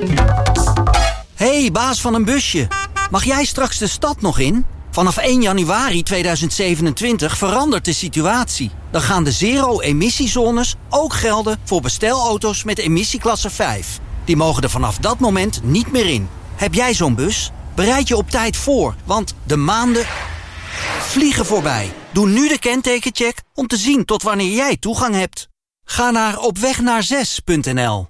Hey, baas van een busje. Mag jij straks de stad nog in? Vanaf 1 januari 2027 verandert de situatie. Dan gaan de zero-emissiezones ook gelden voor bestelauto's met emissieklasse 5. Die mogen er vanaf dat moment niet meer in. Heb jij zo'n bus? Bereid je op tijd voor, want de maanden vliegen voorbij. Doe nu de kentekencheck om te zien tot wanneer jij toegang hebt. Ga naar opwegnaarzes.nl.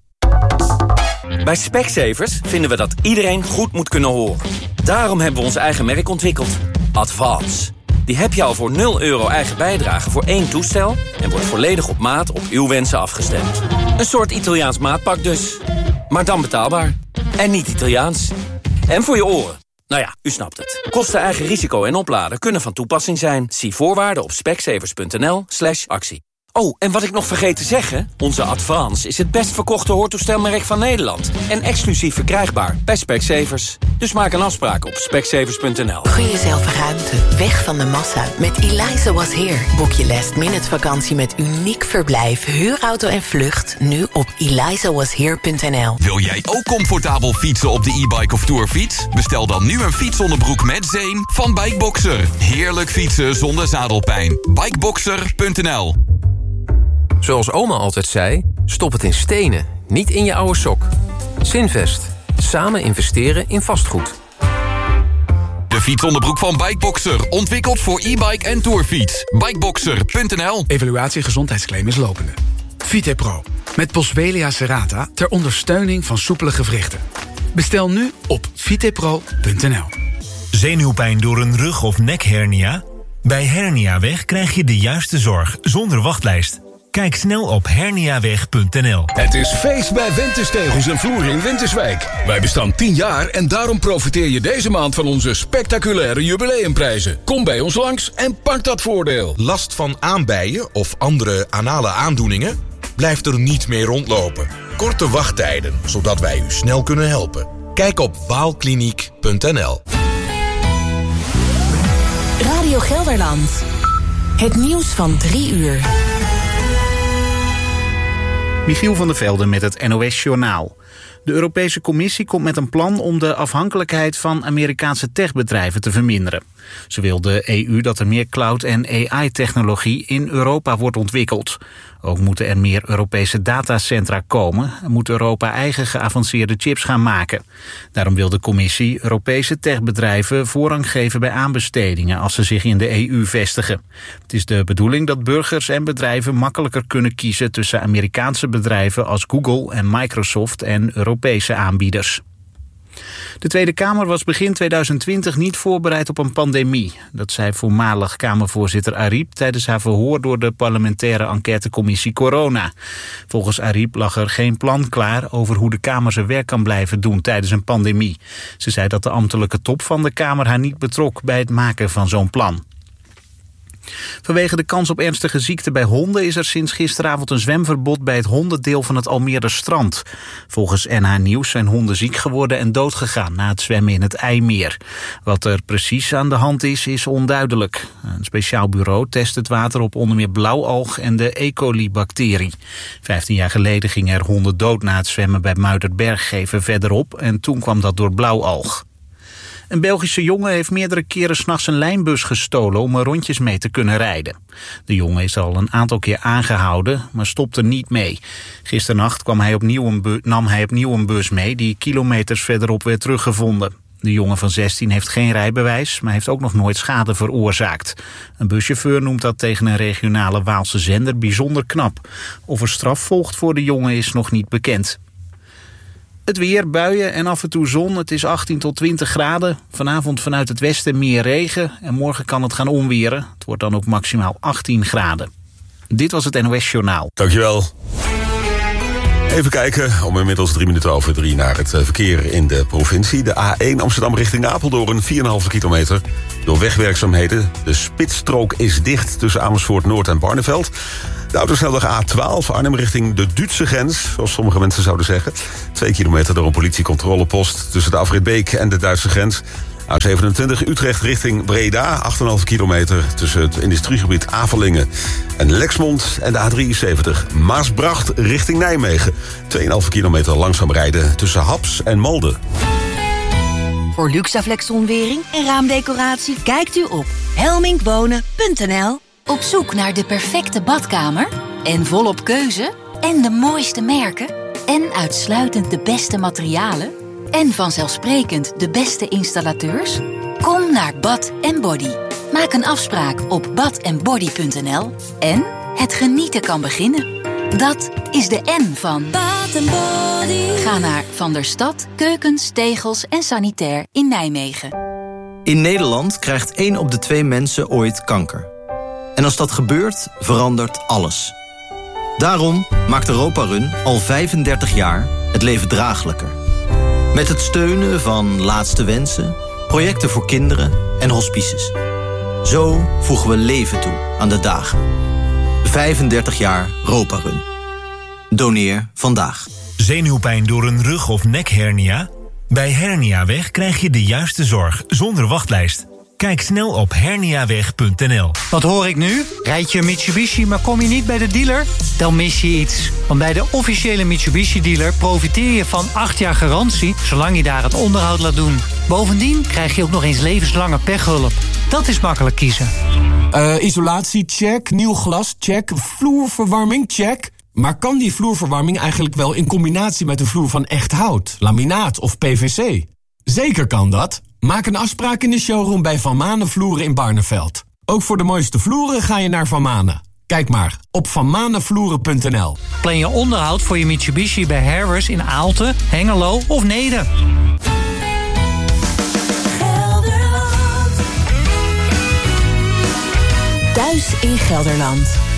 Bij Specsavers vinden we dat iedereen goed moet kunnen horen. Daarom hebben we ons eigen merk ontwikkeld. Advance. Die heb je al voor €0 eigen bijdrage voor 1 toestel... en wordt volledig op maat op uw wensen afgestemd. Een soort Italiaans maatpak dus. Maar dan betaalbaar. En niet Italiaans. En voor je oren. Nou ja, u snapt het. Kosten, eigen risico en opladen kunnen van toepassing zijn. Zie voorwaarden op specsavers.nl/actie. Oh, en wat ik nog vergeet te zeggen... onze Advance is het best verkochte hoortoestelmerk van Nederland. En exclusief verkrijgbaar bij Specsavers. Dus maak een afspraak op specsavers.nl. Gun jezelf ruimte, weg van de massa. Met Eliza Was Here. Boek je last-minute vakantie met uniek verblijf, huurauto en vlucht... nu op elizawashere.nl. Wil jij ook comfortabel fietsen op de e-bike of tourfiets? Bestel dan nu een fietsonderbroek met zeem van Bikeboxer. Heerlijk fietsen zonder zadelpijn. Bikeboxer.nl. Zoals oma altijd zei, stop het in stenen, niet in je oude sok. Zinvest. Samen investeren in vastgoed. De fietsonderbroek van Bikeboxer. Ontwikkeld voor e-bike en tourfiets. Bikeboxer.nl. Evaluatie gezondheidsclaim is lopende. Vitepro. Met Boswellia serrata ter ondersteuning van soepele gewrichten. Bestel nu op vitepro.nl. Zenuwpijn door een rug- of nekhernia? Bij Herniaweg krijg je de juiste zorg zonder wachtlijst. Kijk snel op herniaweg.nl. Het is feest bij Ventus Tegels en Vloeren in Winterswijk. Wij bestaan 10 jaar en daarom profiteer je deze maand van onze spectaculaire jubileumprijzen. Kom bij ons langs en pak dat voordeel. Last van aanbijen of andere anale aandoeningen? Blijf er niet meer rondlopen. Korte wachttijden, zodat wij u snel kunnen helpen. Kijk op waalkliniek.nl. Radio Gelderland. Het nieuws van 3 uur. Michiel van der Velde met het NOS-journaal. De Europese Commissie komt met een plan om de afhankelijkheid van Amerikaanse techbedrijven te verminderen. Ze wil de EU dat er meer cloud- en AI-technologie in Europa wordt ontwikkeld. Ook moeten er meer Europese datacentra komen en moet Europa eigen geavanceerde chips gaan maken. Daarom wil de Commissie Europese techbedrijven voorrang geven bij aanbestedingen als ze zich in de EU vestigen. Het is de bedoeling dat burgers en bedrijven makkelijker kunnen kiezen tussen Amerikaanse bedrijven als Google en Microsoft en Europese aanbieders. De Tweede Kamer was begin 2020 niet voorbereid op een pandemie. Dat zei voormalig Kamervoorzitter Ariep tijdens haar verhoor door de parlementaire enquêtecommissie Corona. Volgens Ariep lag er geen plan klaar over hoe de Kamer zijn werk kan blijven doen tijdens een pandemie. Ze zei dat de ambtelijke top van de Kamer haar niet betrok bij het maken van zo'n plan. Vanwege de kans op ernstige ziekte bij honden is er sinds gisteravond een zwemverbod bij het hondendeel van het Almeerder strand. Volgens NH Nieuws zijn honden ziek geworden en doodgegaan na het zwemmen in het IJmeer. Wat er precies aan de hand is onduidelijk. Een speciaal bureau test het water op onder meer blauwalg en de E. coli-bacterie. 15 jaar geleden gingen er honden dood na het zwemmen bij Muiderberg even verderop en toen kwam dat door blauwalg. Een Belgische jongen heeft meerdere keren 's nachts een lijnbus gestolen om er rondjes mee te kunnen rijden. De jongen is al een aantal keer aangehouden, maar stopte niet mee. Gisternacht nam hij opnieuw een bus mee die kilometers verderop werd teruggevonden. De jongen van 16 heeft geen rijbewijs, maar heeft ook nog nooit schade veroorzaakt. Een buschauffeur noemt dat tegen een regionale Waalse zender bijzonder knap. Of er straf volgt voor de jongen is nog niet bekend. Het weer, buien en af en toe zon. Het is 18 tot 20 graden. Vanavond vanuit het westen meer regen. En morgen kan het gaan onweren. Het wordt dan ook maximaal 18 graden. Dit was het NOS Journaal. Dankjewel. Even kijken, om inmiddels 3:03 naar het verkeer in de provincie. De A1 Amsterdam richting Apeldoorn, 4,5 kilometer. Door wegwerkzaamheden. De spitsstrook is dicht tussen Amersfoort Noord en Barneveld. De autosnelweg A12 Arnhem richting de Duitse grens, zoals sommige mensen zouden zeggen. 2 kilometer door een politiecontrolepost tussen de afrit Beek en de Duitse grens. A27 Utrecht richting Breda, 8,5 kilometer... tussen het industriegebied Avelingen en Lexmond. En de A73 Maasbracht richting Nijmegen. 2,5 kilometer langzaam rijden tussen Haps en Malden. Voor Luxaflex zonwering en raamdecoratie kijkt u op helminkwonen.nl. Op zoek naar de perfecte badkamer? En volop keuze? En de mooiste merken? En uitsluitend de beste materialen? En vanzelfsprekend de beste installateurs? Kom naar Bath & Body. Maak een afspraak op bathandbody.nl. En het genieten kan beginnen. Dat is de N van Bath & Body. Ga naar Van der Stad, Keukens, Tegels en Sanitair in Nijmegen. In Nederland krijgt 1 op de 2 mensen ooit kanker. En als dat gebeurt, verandert alles. Daarom maakt Europa Run al 35 jaar het leven draaglijker. Met het steunen van Laatste Wensen, projecten voor kinderen en hospices. Zo voegen we leven toe aan de dagen. 35 jaar Europa Run. Doneer vandaag. Zenuwpijn door een rug- of nekhernia? Bij Herniaweg krijg je de juiste zorg zonder wachtlijst. Kijk snel op herniaweg.nl. Wat hoor ik nu? Rijd je een Mitsubishi, maar kom je niet bij de dealer? Dan mis je iets. Want bij de officiële Mitsubishi-dealer profiteer je van 8 jaar garantie... zolang je daar het onderhoud laat doen. Bovendien krijg je ook nog eens levenslange pechhulp. Dat is makkelijk kiezen. Isolatie, check. Nieuw glas, check. Vloerverwarming, check. Maar kan die vloerverwarming eigenlijk wel in combinatie met een vloer van echt hout, laminaat of PVC? Zeker kan dat. Maak een afspraak in de showroom bij Van Manen Vloeren in Barneveld. Ook voor de mooiste vloeren ga je naar Van Manen. Kijk maar op vanmanenvloeren.nl. Plan je onderhoud voor je Mitsubishi bij Harris in Aalten, Hengelo of Neede. Thuis in Gelderland.